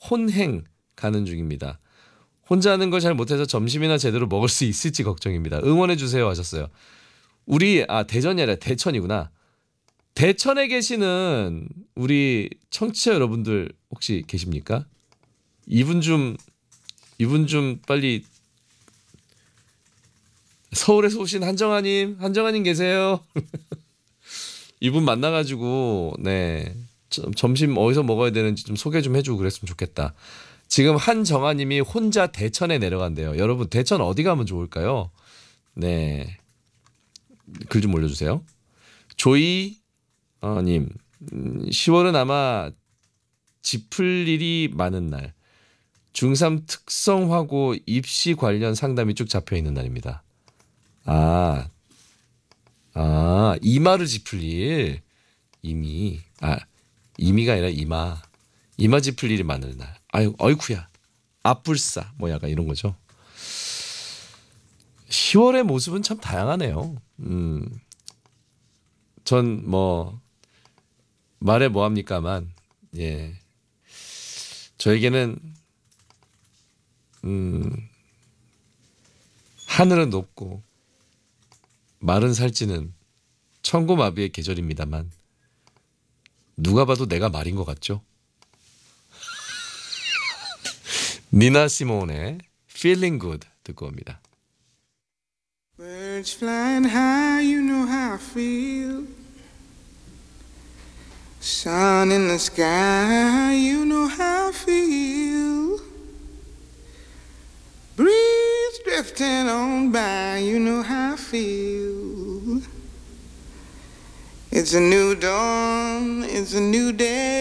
혼행 가는 중입니다. 혼자 하는 걸 잘 못해서 점심이나 제대로 먹을 수 있을지 걱정입니다. 응원해 주세요 하셨어요. 우리 대전이 아니라 대천이구나. 대천에 계시는 우리 청취자 여러분들 혹시 계십니까? 이분 좀 빨리 서울에서 오신 한정아님 계세요? 이분 만나가지고 네 점심 어디서 먹어야 되는지 좀 소개 좀 해주고 그랬으면 좋겠다. 지금 한정아님이 혼자 대천에 내려간대요. 여러분 대천 어디 가면 좋을까요? 네, 글 좀 올려주세요. 조이 님 10월은 아마 짚을 일이 많은 날. 중3 특성화고 입시 관련 상담이 쭉 잡혀 있는 날입니다. 이마를 짚을 일. 이미가 아니라 이마 짚을 일이 많은 날. 어이쿠야 앞불싸 뭐 약간 이런 거죠. 10월의 모습은 참 다양하네요. 전 뭐 말해 뭐합니까만 예 저에게는 하늘은 높고 말은 살찌는 천고마비의 계절입니다만 누가 봐도 내가 말인 것 같죠? 니나 시몬의 Feeling Good 듣고 옵니다. Birds flying high, you know how I feel. Sun in the sky, you know how I feel. Breeze drifting on by, you know how I feel. It's a new dawn, it's a new day.